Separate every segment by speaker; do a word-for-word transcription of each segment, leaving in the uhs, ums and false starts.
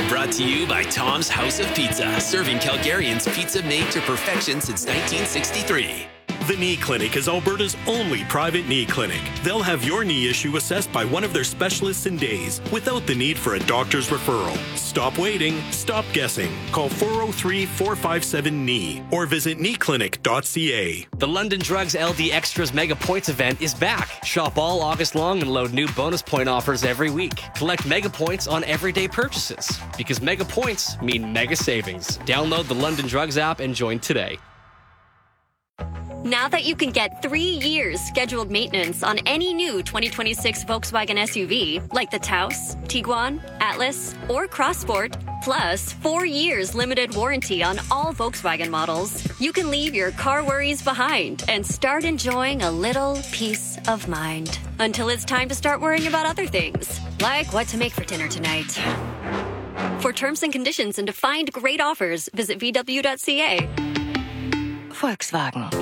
Speaker 1: Brought to you by Tom's House of Pizza, serving Calgarians pizza made to perfection since nineteen sixty-three.
Speaker 2: The Knee Clinic is Alberta's only private knee clinic. They'll have your knee issue assessed by one of their specialists in days, without the need for a doctor's referral. Stop waiting. Stop guessing. Call four oh three, four five seven, K N E E or visit knee clinic dot c a.
Speaker 3: The London Drugs L D Extras Mega Points event is back. Shop all August long and load new bonus point offers every week. Collect Mega Points on everyday purchases, because Mega Points mean mega savings. Download the London Drugs app and join today.
Speaker 4: Now that you can get three years scheduled maintenance on any new twenty twenty-six Volkswagen S U V, like the Taos, Tiguan, Atlas, or Crossport, plus four years limited warranty on all Volkswagen models, you can leave your car worries behind and start enjoying a little peace of mind. Until it's time to start worrying about other things, like what to make for dinner tonight. For terms and conditions and to find great offers, visit v w dot c a.
Speaker 5: Volkswagen.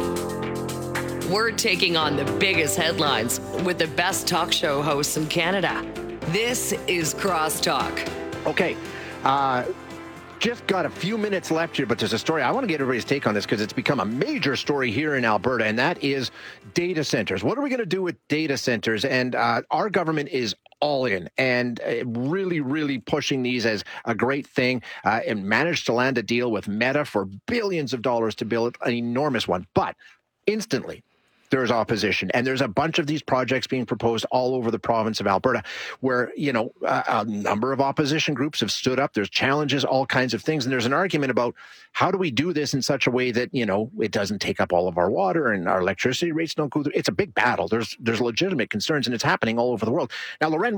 Speaker 6: We're taking on the biggest headlines with the best talk show hosts in Canada. This is Crosstalk.
Speaker 7: Okay. Uh, just got a few minutes left here, but there's a story. I want to get everybody's take on this because it's become a major story here in Alberta, and that is data centers. What are we going to do with data centers? And uh, our government is all in and uh, really, really pushing these as a great thing, uh, and managed to land a deal with Meta for billions of dollars to build an enormous one. But instantly, there's opposition. And there's a bunch of these projects being proposed all over the province of Alberta where, you know, a, a number of opposition groups have stood up. There's challenges, all kinds of things. And there's an argument about how do we do this in such a way that, you know, it doesn't take up all of our water and our electricity rates don't go through. It's a big battle. There's there's legitimate concerns, and it's happening all over the world. Now, Loren,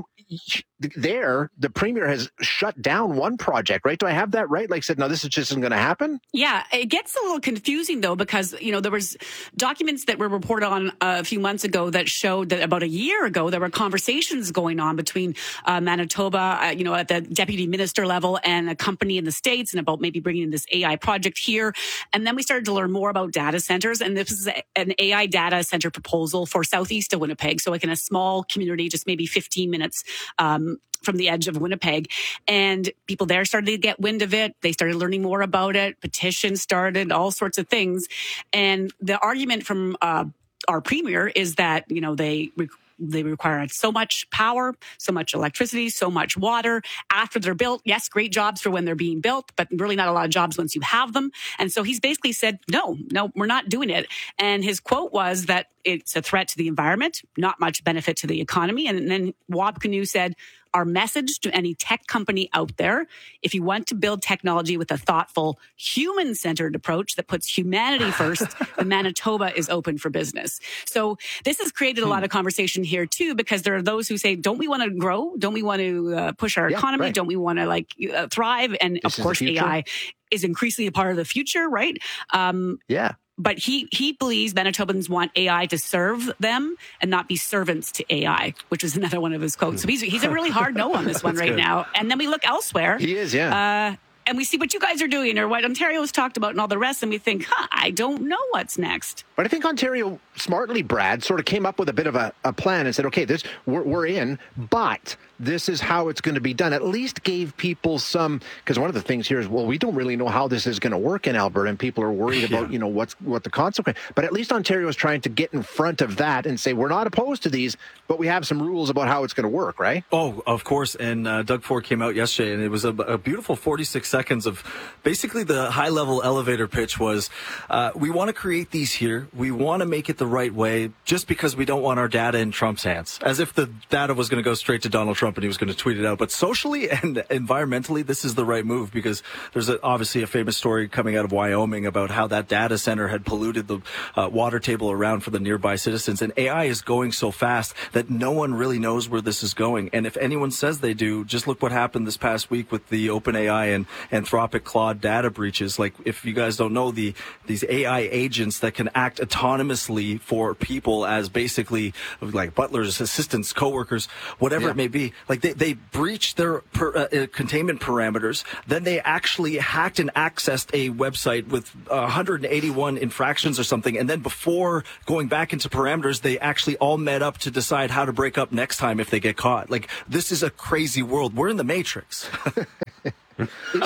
Speaker 7: there, the premier has shut down one project, right? Do I have that right? Like said, no, this is just isn't going to happen?
Speaker 8: Yeah, it gets a little confusing, though, because, you know, there was documents that were reported on a few months ago that showed that about a year ago, there were conversations going on between uh, Manitoba, uh, you know, at the deputy minister level and a company in the States, and about maybe bringing in this A I project here. And then we started to learn more about data centers. And this is an A I data center proposal for southeast of Winnipeg. So like in a small community, just maybe fifteen minutes um, from the edge of Winnipeg. And people there started to get wind of it. They started learning more about it. Petitions started, all sorts of things. And the argument from uh, our premier is that, you know, they They require so much power, so much electricity, so much water after they're built. Yes, great jobs for when they're being built, but really not a lot of jobs once you have them. And so he's basically said, no, no, we're not doing it. And his quote was that it's a threat to the environment, not much benefit to the economy. And then Wab Kinew said, our message to any tech company out there, if you want to build technology with a thoughtful, human-centered approach that puts humanity first, then Manitoba is open for business. So this has created a lot of conversation here too, because there are those who say, don't we want to grow? Don't we want to uh, push our
Speaker 7: yeah,
Speaker 8: economy?
Speaker 7: Right.
Speaker 8: Don't we want to like uh, thrive? And
Speaker 7: This
Speaker 8: of course, A I is increasingly a part of the future, right? Um,
Speaker 7: yeah.
Speaker 8: But he he believes Manitobans want A I to serve them and not be servants to A I, which is another one of his quotes. So he's he's a really hard no on this one right
Speaker 7: good.
Speaker 8: now. And then we look elsewhere.
Speaker 7: He is, yeah.
Speaker 8: Uh, and we see what you guys are doing or what Ontario's talked about and all the rest. And we think, huh, I don't know what's next.
Speaker 7: But I think Ontario, smartly, Brad, sort of came up with a bit of a, a plan and said, okay, this we're, we're in, but this is how it's going to be done. At least gave people some, because one of the things here is, well, we don't really know how this is going to work in Alberta, and people are worried about, yeah. you know, what's what the consequence. But at least Ontario is trying to get in front of that and say, we're not opposed to these, but we have some rules about how it's going to work, right?
Speaker 9: Oh, of course. And uh, Doug Ford came out yesterday, and it was a, a beautiful forty-six seconds of basically the high-level elevator pitch was, uh, we want to create these here. We want to make it the right way just because we don't want our data in Trump's hands. As if the data was going to go straight to Donald Trump and he was going to tweet it out. But socially and environmentally, this is the right move, because there's a, obviously a famous story coming out of Wyoming about how that data center had polluted the uh, water table around for the nearby citizens. And A I is going so fast that no one really knows where this is going. And if anyone says they do, just look what happened this past week with the OpenAI and Anthropic Claude data breaches. Like, if you guys don't know, the these A I agents that can act autonomously for people as basically like butlers, assistants, coworkers, whatever
Speaker 7: yeah.
Speaker 9: it may be, like they, they breached their per, uh, containment parameters. Then they actually hacked and accessed a website with one hundred eighty-one infractions or something. And then before going back into parameters, they actually all met up to decide how to break up next time if they get caught. Like, this is a crazy world. We're in the Matrix.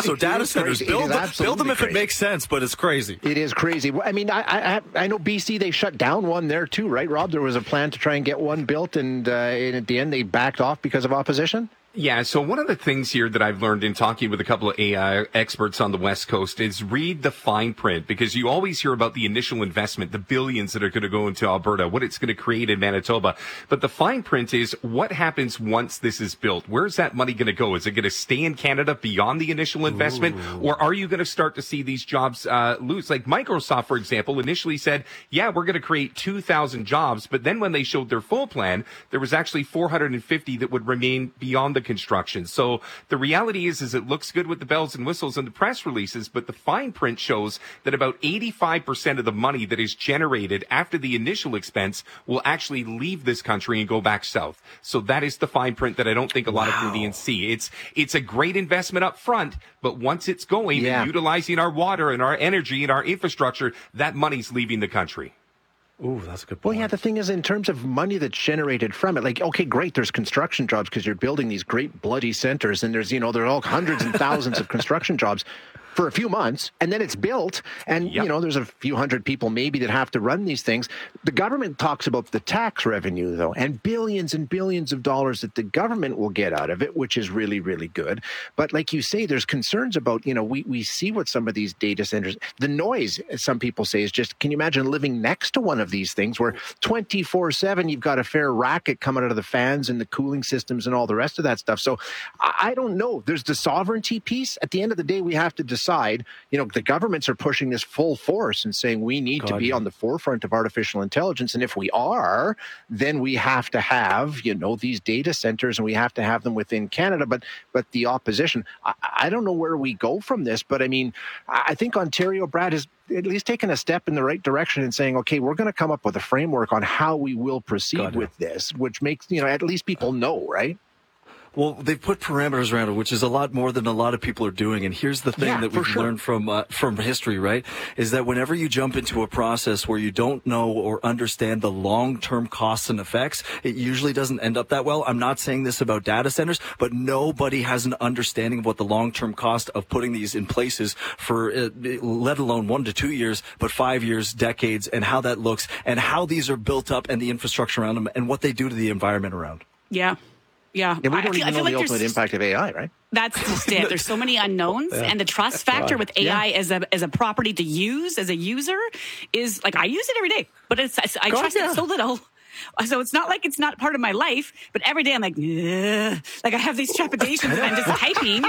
Speaker 9: So data centers, build, them, build them if
Speaker 7: crazy.
Speaker 9: It makes sense, but it's crazy.
Speaker 7: It is crazy. I mean, I, I I know B C, they shut down one there too, right, Rob? There was a plan to try and get one built, and, uh, and at the end they backed off because of opposition?
Speaker 5: Yeah, so one of the things here that I've learned in talking with a couple of A I experts on the West Coast is read the fine print, because you always hear about the initial investment, the billions that are going to go into Alberta, what it's going to create in Manitoba. But the fine print is what happens once this is built. Where's that money going to go? Is it going to stay in Canada beyond the initial investment? Ooh. Or are you going to start to see these jobs uh, lose? Like Microsoft, for example, initially said, yeah, we're going to create two thousand jobs. But then when they showed their full plan, there was actually four hundred fifty that would remain beyond the construction. So the reality is, is it looks good with the bells and whistles and the press releases, but the fine print shows that about eighty-five percent of the money that is generated after the initial expense will actually leave this country and go back south. So that is the fine print that I don't think a lot wow. of Canadians see. It's, it's a great investment up front, but once it's going yeah. and utilizing our water and our energy and our infrastructure, that money's leaving the country.
Speaker 9: Ooh, that's a good point.
Speaker 7: Well, yeah, the thing is, in terms of money that's generated from it, like, okay, great, there's construction jobs because you're building these great bloody centers, and there's, you know, there are all hundreds and thousands of construction jobs for a few months, and then it's built, and, yep. you know, there's a few hundred people maybe that have to run these things. The government talks about the tax revenue, though, and billions and billions of dollars that the government will get out of it, which is really, really good. But like you say, there's concerns about, you know, we, we see what some of these data centers, the noise, as some people say, is just, can you imagine living next to one of these things where twenty-four seven you've got a fair racket coming out of the fans and the cooling systems and all the rest of that stuff. So I, I don't know. There's the sovereignty piece. At the end of the day, we have to decide. You know, the governments are pushing this full force and saying we need God, to be yeah. on the forefront of artificial intelligence. And if we are, then we have to have, you know, these data centers, and we have to have them within Canada. But but the opposition, I, I don't know where we go from this. But I mean, I think Ontario, Brad, has at least taken a step in the right direction in saying, okay, we're going to come up with a framework on how we will proceed God, with yeah. this, which makes, you know, at least people know, right?
Speaker 9: Well, they've put parameters around it, which is a lot more than a lot of people are doing. And here's the thing yeah, that we've sure. learned from uh, from history, right, is that whenever you jump into a process where you don't know or understand the long-term costs and effects, it usually doesn't end up that well. I'm not saying this about data centers, but nobody has an understanding of what the long-term cost of putting these in places for, uh, let alone one to two years, but five years, decades, and how that looks, and how these are built up and the infrastructure around them, and what they do to the environment around.
Speaker 8: Yeah. Yeah.
Speaker 7: And we don't
Speaker 8: I,
Speaker 7: even
Speaker 8: I
Speaker 7: know
Speaker 8: like
Speaker 7: the ultimate impact of A I, right?
Speaker 8: That's just it. There's so many unknowns, yeah. and the trust factor with A I yeah. as a as a property to use as a user is like, I use it every day, but it's I God, trust yeah. it so little. So it's not like it's not part of my life, but every day I'm like, ugh. Like I have these trepidations and I'm just typing.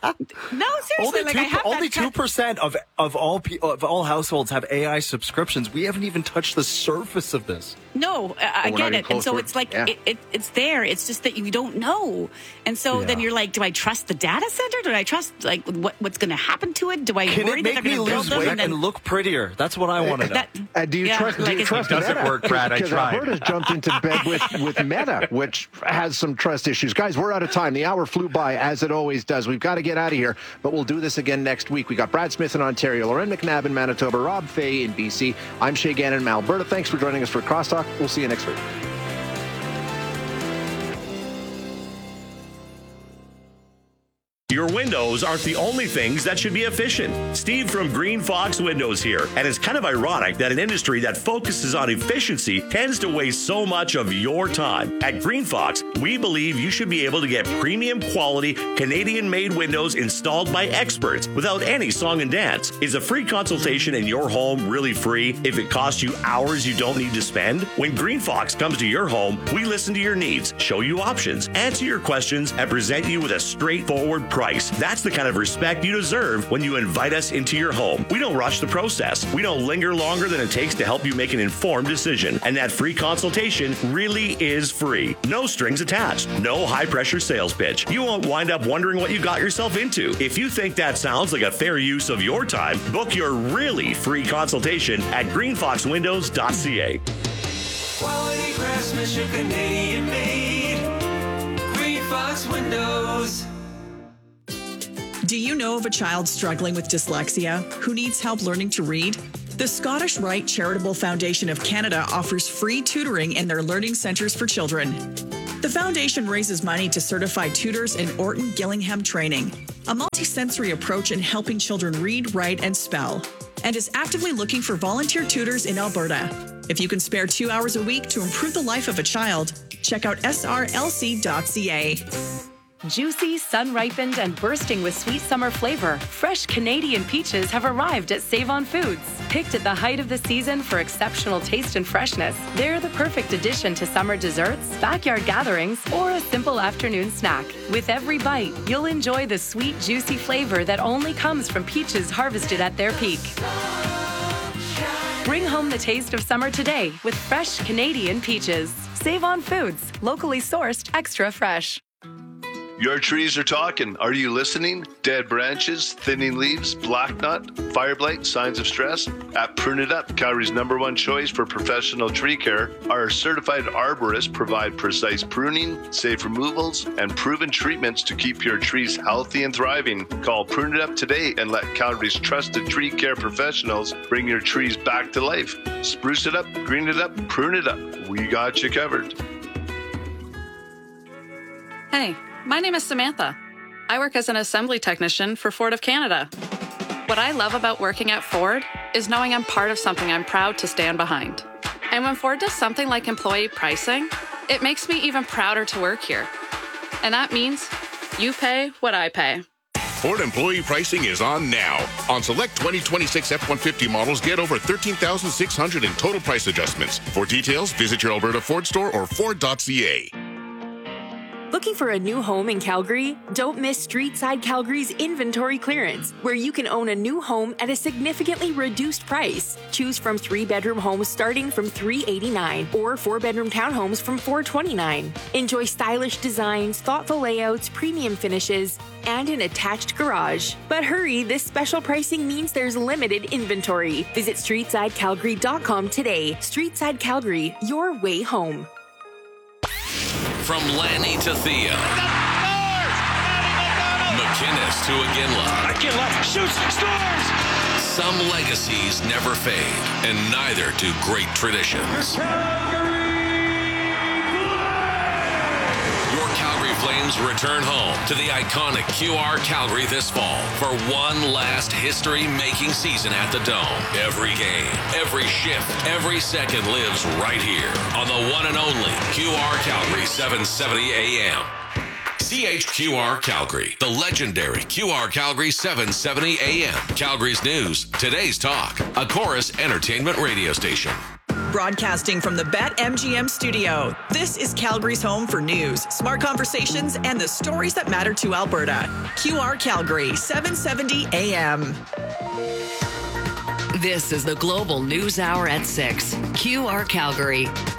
Speaker 8: No, seriously,
Speaker 9: only
Speaker 8: like
Speaker 9: two,
Speaker 8: I have
Speaker 9: only two percent of of all of all households have A I subscriptions. We haven't even touched the surface of this.
Speaker 8: No, I, I get it, and so it's like yeah. it, it, it's there. It's just that you don't know, and so yeah. then you're like, do I trust the data center? Do I trust like what what's going to happen to it? Do I
Speaker 9: Can
Speaker 8: worry
Speaker 9: it make
Speaker 8: that they're going to build
Speaker 9: lose
Speaker 8: them
Speaker 9: weight
Speaker 8: and, then...
Speaker 9: and look prettier? That's what I want to know.
Speaker 7: That, uh, do you yeah, trust?
Speaker 8: Like
Speaker 7: do you trust
Speaker 5: it doesn't
Speaker 7: Meta?
Speaker 5: work, Brad. I tried.
Speaker 7: Alberta's jumped into bed with with Meta, which has some trust issues. Guys, we're out of time. The hour flew by as it always does. We've got to get out of here, but we'll do this again next week. We got Brad Smith in Ontario, Lauren McNabb in Manitoba, Rob Fay in B C. I'm Shay Gannon in Alberta. Thanks for joining us for Crosstalk. We'll see you next week.
Speaker 10: Your windows aren't the only things that should be efficient. Steve from Green Fox Windows here. And it's kind of ironic that an industry that focuses on efficiency tends to waste so much of your time. At Green Fox, we believe you should be able to get premium quality Canadian-made windows installed by experts without any song and dance. Is a free consultation in your home really free if it costs you hours you don't need to spend? When Green Fox comes to your home, we listen to your needs, show you options, answer your questions, and present you with a straightforward price. That's the kind of respect you deserve when you invite us into your home. We don't rush the process. We don't linger longer than it takes to help you make an informed decision. And that free consultation really is free. No strings attached. No high-pressure sales pitch. You won't wind up wondering what you got yourself into. If you think that sounds like a fair use of your time, book your really free consultation at green fox windows dot c a.
Speaker 11: Quality craftsmanship, Canadian made. Green Fox Windows.
Speaker 12: Do you know of a child struggling with dyslexia who needs help learning to read? The Scottish Rite Charitable Foundation of Canada offers free tutoring in their learning centres for children. The foundation raises money to certified tutors in Orton Gillingham training, a multi-sensory approach in helping children read, write, and spell, and is actively looking for volunteer tutors in Alberta. If you can spare two hours a week to improve the life of a child, check out S R L C dot C A.
Speaker 13: Juicy, sun-ripened, and bursting with sweet summer flavor, fresh Canadian peaches have arrived at Save-On Foods. Picked at the height of the season for exceptional taste and freshness, they're the perfect addition to summer desserts, backyard gatherings, or a simple afternoon snack. With every bite, you'll enjoy the sweet, juicy flavor that only comes from peaches harvested at their peak. Bring home the taste of summer today with fresh Canadian peaches. Save-On Foods, locally sourced, extra fresh.
Speaker 14: Your trees are talking. Are you listening? Dead branches, thinning leaves, black knot, fire blight, signs of stress? At Prune It Up, Calgary's number one choice for professional tree care, our certified arborists provide precise pruning, safe removals, and proven treatments to keep your trees healthy and thriving. Call Prune It Up today and let Calgary's trusted tree care professionals bring your trees back to life. Spruce it up, green it up, prune it up. We got you covered.
Speaker 15: Hey. My name is Samantha. I work as an assembly technician for Ford of Canada. What I love about working at Ford is knowing I'm part of something I'm proud to stand behind. And when Ford does something like employee pricing, it makes me even prouder to work here. And that means you pay what I pay.
Speaker 16: Ford employee pricing is on now. On select twenty twenty-six F one fifty models, get over thirteen thousand six hundred dollars in total price adjustments. For details, visit your Alberta Ford store or Ford dot C A.
Speaker 17: Looking for a new home in Calgary? Don't miss Streetside Calgary's inventory clearance, where you can own a new home at a significantly reduced price. Choose from three-bedroom homes starting from three hundred eighty-nine dollars or four-bedroom townhomes from four hundred twenty-nine dollars. Enjoy stylish designs, thoughtful layouts, premium finishes, and an attached garage. But hurry, this special pricing means there's limited inventory. Visit streetside calgary dot com today. Streetside Calgary, your way home.
Speaker 18: From Lanny to Thea, McInnes to Iginla.
Speaker 11: Iginla shoots, scores!
Speaker 18: Some legacies never fade, and neither do great traditions. Your Calgary Flames return home to the iconic Q R Calgary this fall for one last history-making season at the Dome. Every game, every shift, every second lives right here on the one and only Q R Calgary seven seventy A M. C H Q R Calgary, the legendary Q R Calgary seven seventy A M. Calgary's news, today's talk, a Chorus Entertainment radio station.
Speaker 12: Broadcasting from the BetMGM studio, this is Calgary's home for news, smart conversations, and the stories that matter to Alberta. Q R Calgary, seven seventy A M.
Speaker 6: This is the Global News Hour at six. Q R Calgary.